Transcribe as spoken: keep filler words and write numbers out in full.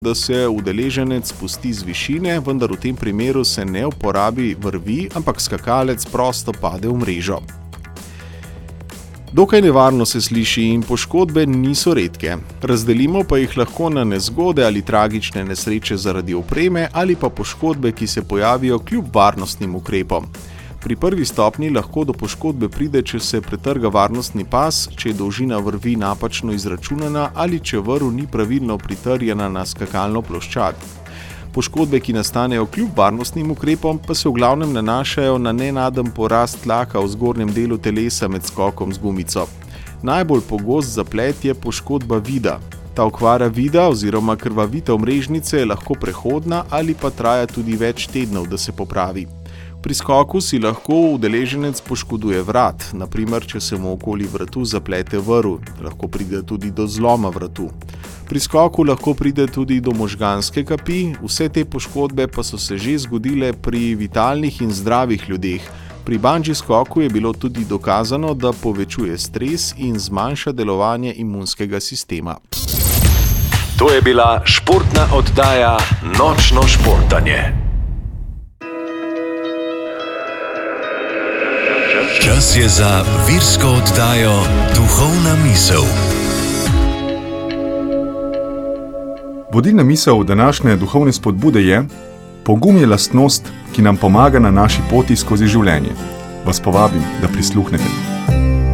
da se udeleženec spusti z višine, vendar v tem primeru se ne uporabi vrvi, ampak skakalec prosto pade v mrežo. Dokaj nevarno se sliši in poškodbe niso redke. Razdelimo pa jih lahko na nezgode ali tragične nesreče zaradi opreme ali pa poškodbe, ki se pojavijo kljub varnostnim ukrepom. Pri prvi stopnji lahko do poškodbe pride, če se pretrga varnostni pas, če je dolžina vrvi napačno izračunana ali če vrv ni pravilno pritrjena na skakalno ploščad. Poškodbe, ki nastanejo kljub varnostnim ukrepom, pa se v glavnem nanašajo na nenaden porast tlaka v zgornjem delu telesa med skokom z gumico. Najbolj pogost zaplet je poškodba vida. Ta okvara vida oziroma krvavitev mrežnice je lahko prehodna ali pa traja tudi več tednov, da se popravi. Pri skoku si lahko udeleženec poškoduje vrat, na primer, če se mu okoli vratu zaplete vrv, lahko pride tudi do zloma vratu. Pri skoku lahko pride tudi do možganske kapi, vse te poškodbe pa so se že zgodile pri vitalnih in zdravih ljudeh. Pri bungee skoku je bilo tudi dokazano, da povečuje stres in zmanjša delovanje imunskega sistema. To je bila športna oddaja Nočno športanje. Čas je za virsko oddajo Duhovna misel. Vodilna misel današnje duhovne spodbude je: pogum je lastnost, ki nam pomaga na naši poti skozi življenje. Vas povabim, da prisluhnete.